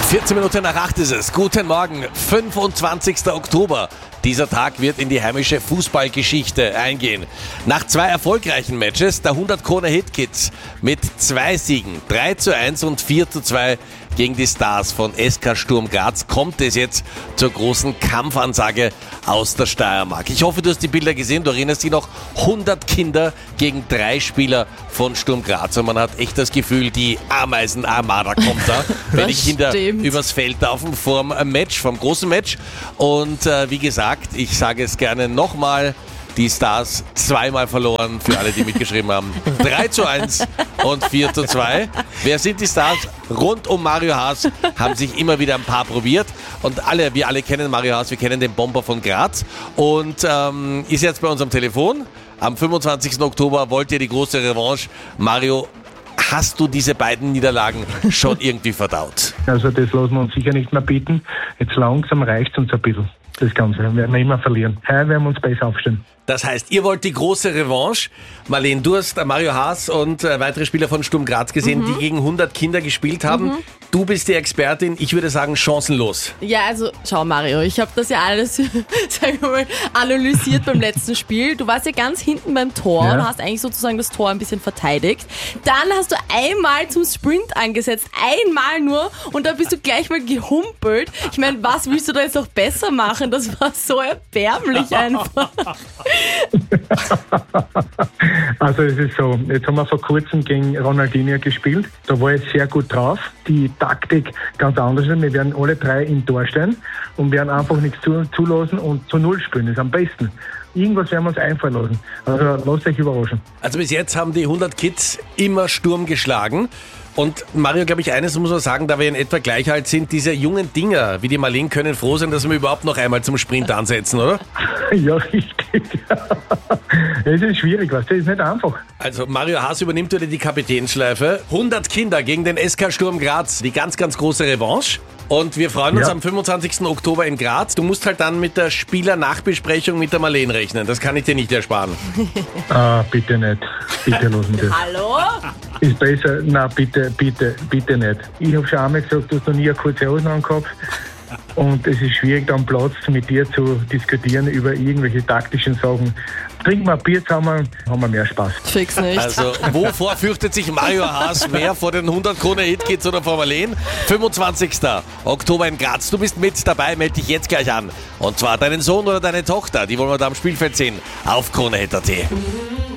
14 Minuten nach 8 ist es. Guten Morgen, 25. Oktober. Dieser Tag wird in die heimische Fußballgeschichte eingehen. Nach 2 erfolgreichen Matches der 100 Krone Hitkids mit 2 Siegen, 3:1 und 4:2 gegen die Stars von SK Sturm Graz, kommt es jetzt zur großen Kampfansage aus der Steiermark. Ich hoffe, du hast die Bilder gesehen. Du erinnerst dich noch, 100 Kinder gegen 3 Spieler von Sturm Graz. Und man hat echt das Gefühl, die Ameisenarmada kommt da, wenn die Kinder übers Feld laufen vorm Match, vom großen Match. Und wie gesagt, ich sage es gerne nochmal, die Stars 2-mal verloren, für alle, die mitgeschrieben haben. 3:1 und 4:2. Wer sind die Stars? Rund um Mario Haas haben sich immer wieder ein paar probiert. Und wir alle kennen Mario Haas, wir kennen den Bomber von Graz. Und ist jetzt bei uns am Telefon. Am 25. Oktober wollt ihr die große Revanche. Mario, hast du diese beiden Niederlagen schon irgendwie verdaut? Also das lassen wir uns sicher nicht mehr bieten. Jetzt langsam reicht es uns ein bisschen. Das Ganze werden wir immer verlieren. Heuer werden wir uns besser aufstellen. Das heißt, ihr wollt die große Revanche. Marlene, du hast Mario Haas und weitere Spieler von Sturm Graz gesehen, die gegen 100 Kinder gespielt haben. Du bist die Expertin, ich würde sagen chancenlos. Ja, also schau Mario, ich habe das ja alles sagen wir mal, analysiert beim letzten Spiel. Du warst ja ganz hinten beim Tor und hast eigentlich sozusagen das Tor ein bisschen verteidigt. Dann hast du einmal zum Sprint angesetzt, einmal nur, und da bist du gleich mal gehumpelt. Ich meine, was willst du da jetzt noch besser machen? Das war so erbärmlich einfach. Also es ist so, jetzt haben wir vor kurzem gegen Ronaldinho gespielt. Da war ich sehr gut drauf. Die Taktik ganz anders. Wir werden alle 3 im Tor stehen und werden einfach nichts zulassen und zu 0 spielen. Das ist am besten. Irgendwas werden wir uns einfallen lassen. Also lasst euch überraschen. Also bis jetzt haben die 100 Kids immer Sturm geschlagen. Und Mario, glaube ich, eines muss man sagen, da wir in etwa gleich alt sind, diese jungen Dinger wie die Marlene können froh sein, dass wir überhaupt noch einmal zum Sprint ansetzen, oder? Ja, richtig. Es ist schwierig, das ist nicht einfach. Also Mario Haas übernimmt wieder die Kapitänsschleife. 100 Kinder gegen den SK Sturm Graz, die ganz, ganz große Revanche. Und wir freuen uns am 25. Oktober in Graz. Du musst halt dann mit der Spielernachbesprechung mit der Marlene rechnen. Das kann ich dir nicht ersparen. Bitte nicht. Bitte lassen wir das. Hallo? Ist besser. Nein, bitte nicht. Ich habe schon einmal gesagt, du hast noch nie eine kurze Hose angehabt. Und es ist schwierig, da am Platz mit dir zu diskutieren über irgendwelche taktischen Sachen. Trinken wir ein Bier zusammen, haben wir mehr Spaß. Fix nicht. Also, wovor fürchtet sich Mario Haas mehr? Vor den 100 Krone Hitkids oder vor Marlene? 25. Oktober in Graz. Du bist mit dabei, melde dich jetzt gleich an. Und zwar deinen Sohn oder deine Tochter, die wollen wir da am Spielfeld sehen. Auf KroneHit.at.